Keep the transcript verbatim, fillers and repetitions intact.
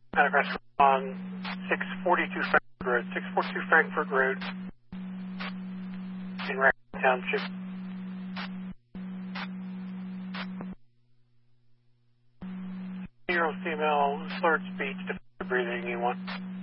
Manifest on six forty-two Frankfurt Road, six forty-two Frankfurt Road in Raccoon Township. Zero C M L, slurred speech, difficult breathing, E one.